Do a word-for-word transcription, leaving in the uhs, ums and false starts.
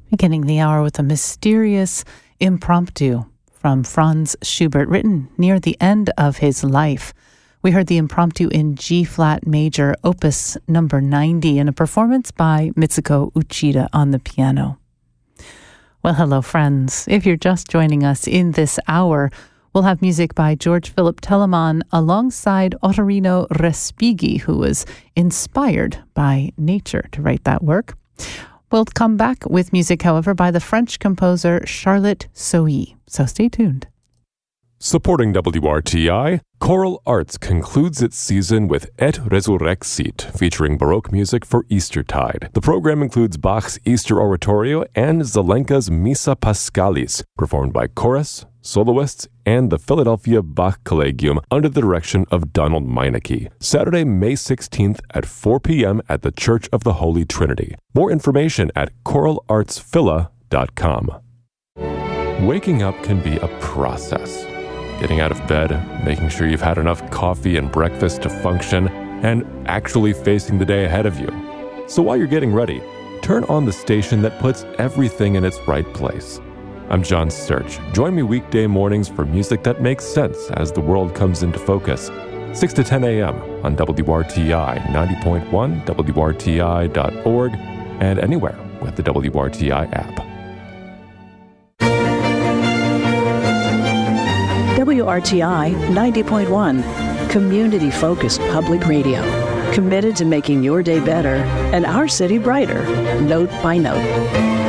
Beginning the hour with a mysterious impromptu from Franz Schubert, written near the end of his life. We heard the impromptu in G-flat major, opus number ninety, in a performance by Mitsuko Uchida on the piano. Well, hello, friends. If you're just joining us in this hour, we'll have music by George Philip Telemann alongside Ottorino Respighi, who was inspired by nature to write that work. We'll come back with music, however, by the French composer Charlotte Sohi. So stay tuned. Supporting W R T I, Choral Arts concludes its season with Et Resurrexit, featuring Baroque music for Eastertide. The program includes Bach's Easter Oratorio and Zelenka's Missa Paschalis, performed by chorus, soloists, and the Philadelphia Bach Collegium under the direction of Donald Meineke. Saturday, May sixteenth at four p.m. at the Church of the Holy Trinity. More information at choral arts phila dot com. Waking up can be a process. Getting out of bed, making sure you've had enough coffee and breakfast to function, and actually facing the day ahead of you. So while you're getting ready, turn on the station that puts everything in its right place. I'm John Search. Join me weekday mornings for music that makes sense as the world comes into focus. six to ten a.m. on W R T I ninety point one, W R T I dot org, and anywhere with the W R T I app. W R T I ninety point one, community-focused public radio, committed to making your day better and our city brighter, note by note.